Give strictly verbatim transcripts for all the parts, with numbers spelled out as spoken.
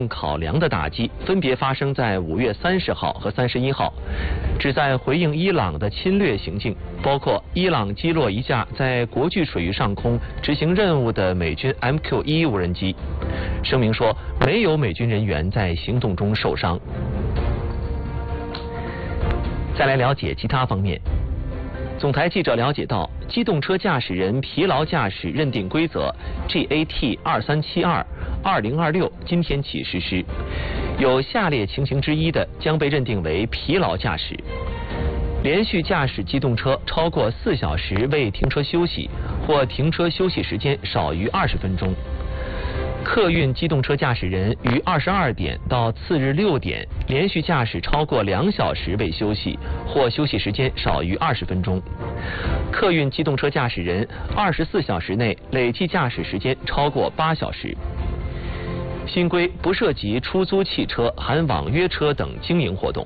考量的打击分别发生在五月三十号和三十一号，旨在回应伊朗的侵略行径，包括伊朗击落一架在国际水域上空执行任务的美军 M Q 一 无人机。声明说，没有美军人员在行动中受伤。再来了解其他方面。总台记者了解到，机动车驾驶人疲劳驾驶认定规则 G A T 二三七二二零二六今天起实施，有下列情形之一的将被认定为疲劳驾驶：连续驾驶机动车超过四小时未停车休息，或停车休息时间少于二十分钟；客运机动车驾驶人于二十二点到次日六点连续驾驶超过两小时未休息，或休息时间少于二十分钟；客运机动车驾驶人二十四小时内累计驾驶时间超过八小时。新规不涉及出租汽车、含网约车等经营活动。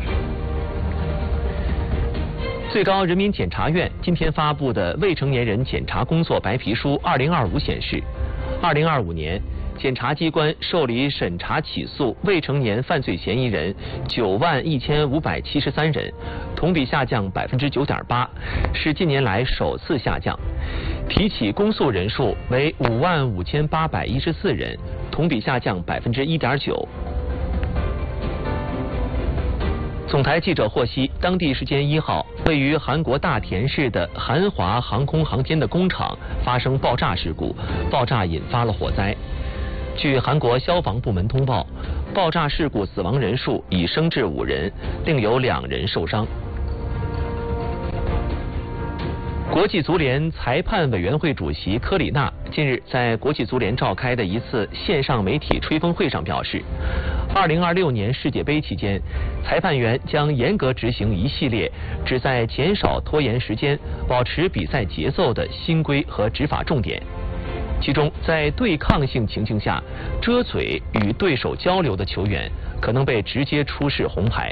最高人民检察院今天发布的未成年人检察工作白皮书二零二五显示，二零二五年，检察机关受理审查起诉未成年犯罪嫌疑人九万一千五百七十三人，同比下降百分之九点八，是近年来首次下降。提起公诉人数为五万五千八百一十四人，同比下降百分之一点九。总台记者获悉，当地时间一号，位于韩国大田市的韩华航空航天的工厂发生爆炸事故，爆炸引发了火灾。据韩国消防部门通报，爆炸事故死亡人数已升至五人，另有两人受伤。国际足联裁判委员会主席科里纳近日在国际足联召开的一次线上媒体吹风会上表示，二零二六年世界杯期间，裁判员将严格执行一系列旨在减少拖延时间、保持比赛节奏的新规和执法重点。其中，在对抗性情境下，遮嘴与对手交流的球员可能被直接出示红牌。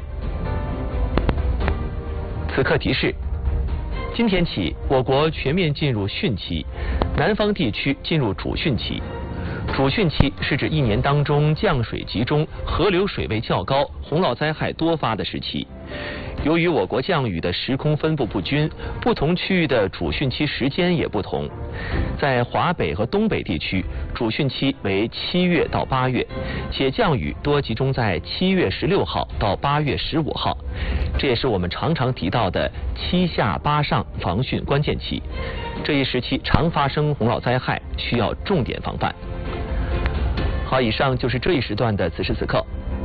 此刻提示：今天起，我国全面进入汛期，南方地区进入主汛期。主汛期是指一年当中降水集中、河流水位较高、洪涝灾害多发的时期。由于我国降雨的时空分布不均，不同区域的主汛期时间也不同。在华北和东北地区，主汛期为七月到八月，且降雨多集中在七月十六号到八月十五号，这也是我们常常提到的七下八上防汛关键期。这一时期常发生洪涝灾害，需要重点防范。好，以上就是这一时段的此时此刻。